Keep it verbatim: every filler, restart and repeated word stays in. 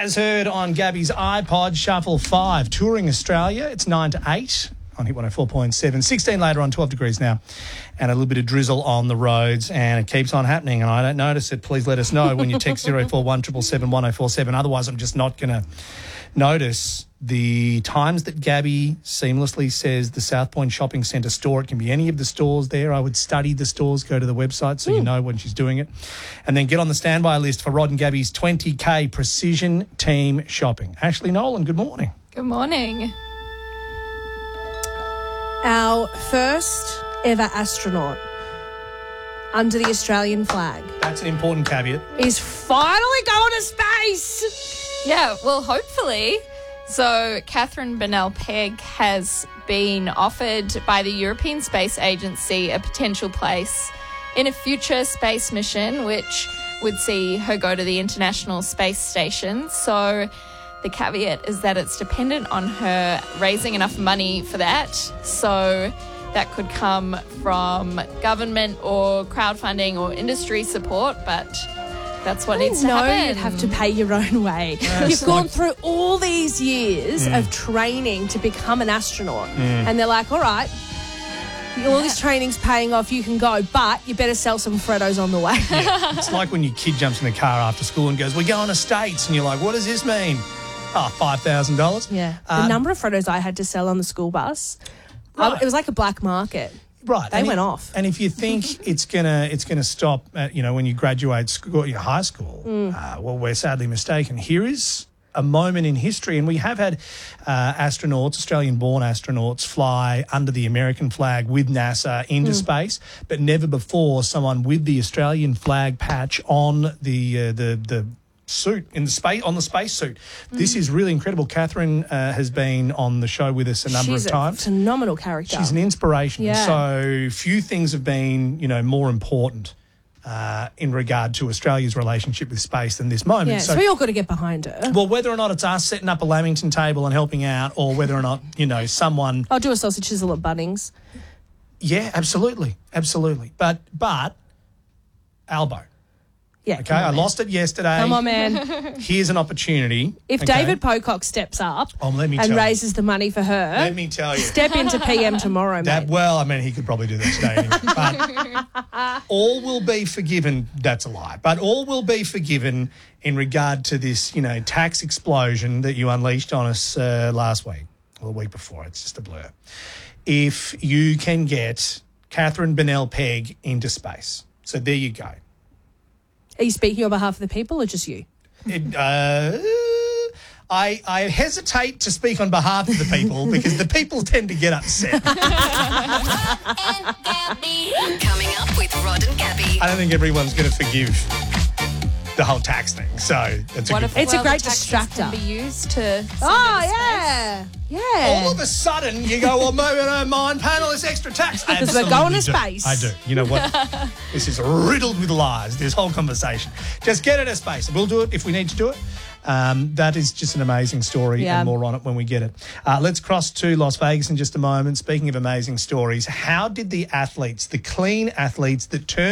As heard on Gabby's iPod Shuffle five, touring Australia. It's nine to eight on Hit one oh four point seven. sixteen later on, twelve degrees now, and a little bit of drizzle on the roads, and it keeps on happening, and I don't notice it. Please let us know when you text zero four one seven seven one oh four seven. Otherwise, I'm just not going to notice the times that Gabby seamlessly says the South Point Shopping Centre store. It can be any of the stores there. I would study the stores, go to the website so mm. you know when she's doing it. And then get on the standby list for Rod and Gabby's twenty K Precision Team Shopping. Ashley Nolan, good morning. Good morning. Our first ever astronaut under the Australian flag. That's an important caveat. Is finally going to space. Yeah, well, hopefully. So Catherine Bennell-Pegg has been offered by the European Space Agency a potential place in a future space mission, which would see her go to the International Space Station. So the caveat is that it's dependent on her raising enough money for that. So that could come from government or crowdfunding or industry support, but that's what needs to no, happen. You'd have to pay your own way. Yeah, You've gone like... through all these years mm. of training to become an astronaut. Mm. And they're like, all right, all yeah. this training's paying off, you can go, but you better sell some Freddos on the way. Yeah. It's like when your kid jumps in the car after school and goes, we're going to States. And you're like, what does this mean? Oh, five thousand dollars. Yeah. Uh, the number of Freddos I had to sell on the school bus, right. I, it was like a black market. Right, they and went if, off. And if you think it's gonna it's gonna stop, at, you know, when you graduate school, your high school, mm. uh, well, we're sadly mistaken. Here is a moment in history, and we have had uh, astronauts, Australian-born astronauts, fly under the American flag with NASA into mm. space, but never before someone with the Australian flag patch on the uh, the the. suit in the space on the spacesuit. Mm. This is really incredible. Catherine uh, has been on the show with us a number She's of times. She's a phenomenal character. She's an inspiration. Yeah. So few things have been, you know, more important uh, in regard to Australia's relationship with space than this moment. Yeah, so, so we all got to get behind her. Well, whether or not it's us setting up a Lamington table and helping out, or whether or not, you know, someone. I'll do a sausage sizzle at Bunnings. Yeah, absolutely, absolutely. But but Albo. Yeah, okay, on, I lost it yesterday. Come on, man. Here's an opportunity. If okay? David Pocock steps up oh, let me and tell raises you. the money for her, let me tell you. Step into P M tomorrow, that, mate. Well, I mean, he could probably do that today. Anyway. But all will be forgiven. That's a lie. But all will be forgiven in regard to this, you know, tax explosion that you unleashed on us uh, last week or the week before. It's just a blur. If you can get Catherine Bennell-Pegg into space. So there you go. Are you speaking on behalf of the people or just you? It, uh, I, I hesitate to speak on behalf of the people because the people tend to get upset. Rod and Gabby. Coming up with Rod and Gabby. I don't think everyone's going to forgive the whole tax thing. So it's a, what good if, point. It's well, a great the taxes distractor. Can be used to. Oh yeah, yeah. All of a sudden, you go, well, maybe I don't mind paying all this extra tax. Because we're going to do. space. I do. You know what? This is riddled with lies, this whole conversation. Just get it to space. We'll do it if we need to do it. Um, that is just an amazing story, yeah. and more on it when we get it. Uh, let's cross to Las Vegas in just a moment. Speaking of amazing stories, how did the athletes, the clean athletes that turned